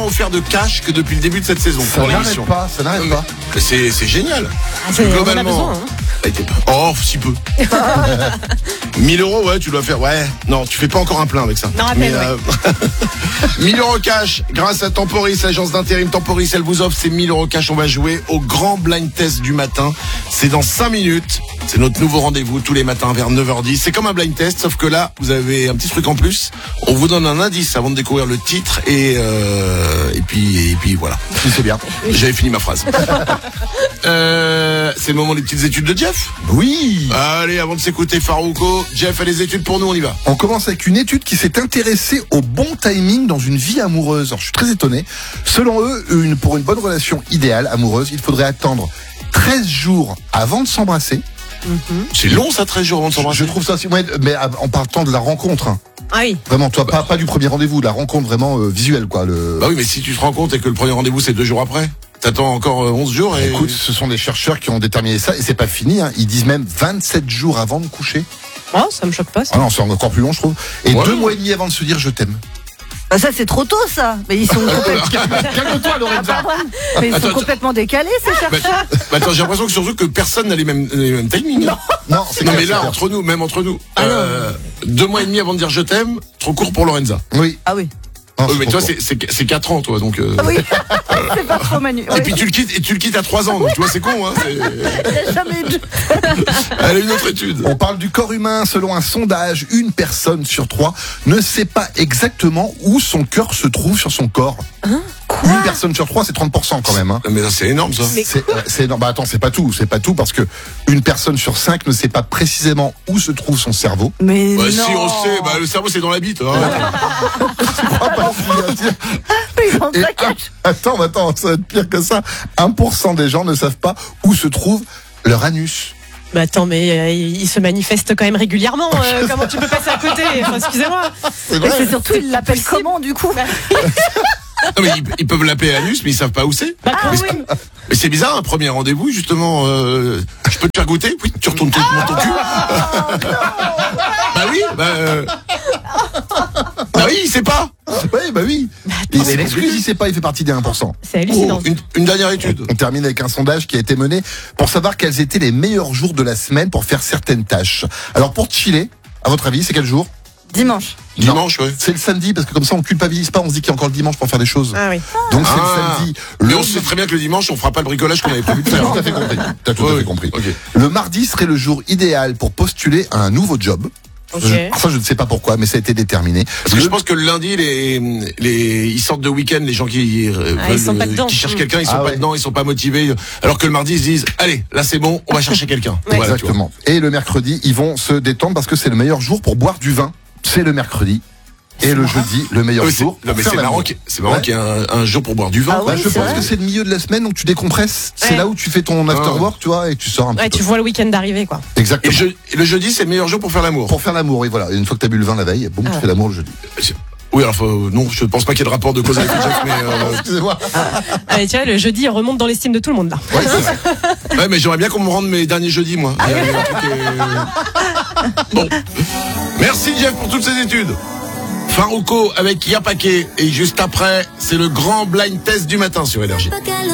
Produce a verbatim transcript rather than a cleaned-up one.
offert de cash que depuis le début de cette saison. Ça pour n'arrête l'émission. pas, ça n'arrête pas. C'est, c'est génial. Ah, c'est, Globalement, on a besoin, hein. Oh, si peu. mille euros, ouais, tu dois faire. Ouais, non, tu fais pas encore un plein avec ça. Non, à peine, Mais, ouais. euh, mille euros cash, grâce à Temporis, l'agence d'intérim Temporis, elle vous offre ces mille euros cash. On va jouer au grand blind test du matin. C'est dans cinq minutes. C'est notre nouveau rendez-vous tous les matins vers neuf heures dix. C'est comme un blind test, sauf que là, vous avez un petit truc en plus. On vous donne un indice avant de découvrir le titre et euh, et puis et puis voilà. C'est bien. J'avais fini ma phrase. euh, c'est le moment des petites études de Jeff. Oui. Allez, avant de s'écouter Farouko, Jeff a les études pour nous, on y va. On commence avec une étude qui s'est intéressée au bon timing dans une vie amoureuse. Alors, je suis très étonné. Selon eux, une, pour une bonne relation idéale amoureuse, il faudrait attendre treize jours avant de s'embrasser. C'est long ça, treize jours avant de s'embrasser. Je trouve ça aussi, ouais, mais en partant de la rencontre. Hein. Ah oui. Vraiment, toi, pas, pas du premier rendez-vous, de la rencontre vraiment euh, visuelle, quoi. Le... Bah oui, mais si tu te rends compte et que le premier rendez-vous c'est deux jours après, t'attends encore euh, onze jours et... Écoute, ce sont des chercheurs qui ont déterminé ça et c'est pas fini. Hein. Ils disent même vingt-sept jours avant de coucher. Oh, ça me choque pas, ça. Ah non, c'est encore plus long, je trouve. Et Ouais. deux mois et demi avant de se dire je t'aime. Bah ça c'est trop tôt ça. Mais ils sont complètement, Calme-toi, Lorenza. mais ils sont Attends, complètement décalés ces Bah, chercheurs. bah attends, j'ai l'impression que surtout que personne n'a les mêmes, les mêmes timings. hein. Non, c'est Non clair, mais là, c'est clair. entre nous, même entre nous, Ah non. euh, deux mois et demi avant de dire je t'aime, trop court pour Lorenza. Oui. Ah oui. Non, Oui, c'est mais trop toi court. c'est, c'est, c'est quatre ans toi, donc... Euh... Ah oui. C'est pas trop Manu. Et Ouais. puis tu le quittes, et tu le quittes à trois ans, donc tu vois c'est con, hein. C'est... Il y a jamais eu de- Allez, une autre étude. On parle du corps humain. Selon un sondage, une personne sur trois ne sait pas exactement où son cœur se trouve sur son corps. Quoi Une personne sur trois, c'est trente pour cent quand même. Hein. Mais là, c'est énorme ça. C'est, euh, c'est énorme. Bah attends, c'est pas tout, c'est pas tout parce que une personne sur cinq ne sait pas précisément où se trouve son cerveau. Mais Bah, non. si on sait, bah, le cerveau c'est dans la bite. Hein. Je crois pas si bien dire. Mais ils ont Et pas un- catch. attends, attends, ça va être pire que ça. un pour cent des gens ne savent pas où se trouve leur anus. Bah attends, mais euh, il se manifeste quand même régulièrement. euh, comment tu peux passer à côté? Enfin, excusez-moi. C'est Mais vrai. c'est surtout ils l'appellent possible. comment du coup? Non, mais ils, ils peuvent l'appeler anus, mais ils savent pas où c'est. Ah mais, oui. c'est mais c'est bizarre, un premier rendez-vous, justement. Euh, je peux te faire goûter? Oui, tu retournes ton, ton cul. Bah oui, bah. Euh... Bah oui, il sait pas. Oui, bah oui. Et c'est l'excuse, il sait pas, il fait partie des un pour cent. C'est hallucinant. Oh, une, une dernière étude. On termine avec un sondage qui a été mené pour savoir quels étaient les meilleurs jours de la semaine pour faire certaines tâches. Alors pour chiller, à votre avis, c'est quel jour? Dimanche. Dimanche, ouais. C'est le samedi, parce que comme ça on culpabilise pas, on se dit qu'il y a encore le dimanche pour faire des choses. Ah oui. Donc c'est Ah. le samedi. Mais Le on sait très bien que le dimanche, on fera pas le bricolage qu'on avait prévu de T'as faire. tout à fait compris. T'as tout Ouais, à fait ouais. compris. Ok. Le mardi serait le jour idéal pour postuler à un nouveau job. Ok. Je- ça, je ne sais pas pourquoi, mais ça a été déterminé. Parce que Le- je pense que le lundi, les, les, ils sortent de week-end, les gens qui, euh, Ah, ils sont veulent, pas dedans. qui cherchent Mm. quelqu'un, ils sont Ah pas ouais. dedans, ils sont pas motivés. Alors que le mardi, ils se disent, allez, là c'est bon, on va chercher quelqu'un. Ouais. Voilà, tu vois. Exactement. Et le mercredi, ils vont se détendre parce que c'est le meilleur jour pour boire du vin. C'est le mercredi. Et le jeudi, le meilleur Ouais, c'est- jour. non, mais pour c'est faire marrant l'amour. qu'il c'est marrant Ouais. qu'il y ait un, un jour pour boire du vin. Ah Bah, oui, je c'est pense vrai. que c'est le milieu de la semaine, donc tu décompresses. C'est Ouais. là où tu fais ton after Ah. work, tu vois, et tu sors un Ouais, petit tu peu. vois le week-end arriver, quoi. Et, Exactement. le, je- et le jeudi, c'est le meilleur jour pour faire l'amour. Pour faire l'amour, et voilà. Une fois que t'as bu le vin la veille, boum, tu Ah. fais l'amour le jeudi. Oui, alors faut- non, je pense pas qu'il y ait de rapport de cause avec le Jeff, mais euh, Excusez-moi. Allez, tu vois, le jeudi, il remonte dans l'estime de tout le monde, là. Ouais, c'est vrai. ouais, mais j'aimerais bien qu'on me rende mes derniers jeudis, moi. Il y a- il y a un truc, euh, Bon, merci Jeff pour toutes ces études. Farouko avec Yapake et juste après, c'est le grand blind test du matin sur Énergie.